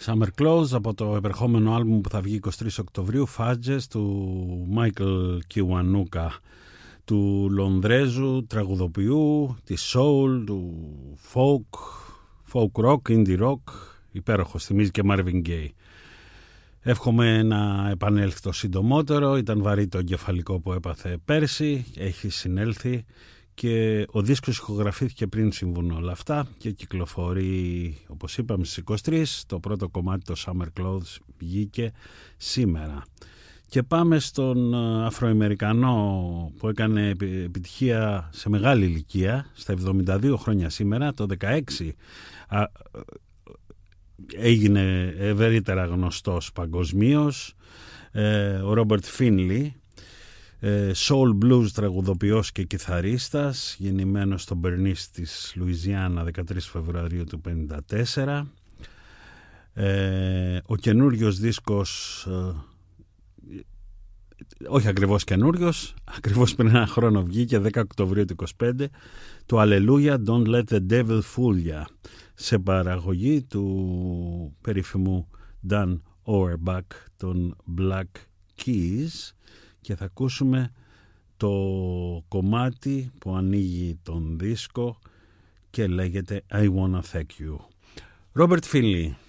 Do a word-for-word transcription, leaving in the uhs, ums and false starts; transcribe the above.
Summer Clothes από το επερχόμενο άλμπουμ που θα βγει εικοστή τρίτη Οκτωβρίου, Fudges, του Michael Kiwanuka, του Λονδρέζου τραγουδοποιού, της soul, του folk, folk rock, indie rock, υπέροχος, θυμίζει και Marvin Gaye. Εύχομαι να επανέλθει το συντομότερο, ήταν βαρύ το εγκεφαλικό που έπαθε πέρσι, έχει συνέλθει και ο δίσκος ηχογραφήθηκε πριν συμβούν όλα αυτά και κυκλοφορεί, όπως είπαμε, στις εικοστή τρίτη, το πρώτο κομμάτι, το Summer Clothes, βγήκε σήμερα. Και πάμε στον Αφροαμερικανό που έκανε επιτυχία σε μεγάλη ηλικία, στα εβδομήντα δύο χρόνια σήμερα, το δεκαέξι α, έγινε ευρύτερα γνωστός παγκοσμίως, ε, ο Ρόμπερτ Φίνλι, ε, soul blues τραγουδοποιός και κιθαρίστας, γεννημένος στο Μπερνίς της Λουιζιάννα δεκατρείς Φεβρουαρίου του χίλια εννιακόσια πενήντα τέσσερα. Ε, ο καινούριος δίσκος, ε, όχι ακριβώς καινούριος, ακριβώς πριν ένα χρόνο βγήκε, δέκα Οκτωβρίου του είκοσι πέντε, το Hallelujah, Don't Let the Devil Fool Ya, σε παραγωγή του περίφημου Dan Auerbach των Black Keys, και θα ακούσουμε το κομμάτι που ανοίγει τον δίσκο και λέγεται I Wanna Thank You. Robert Finley.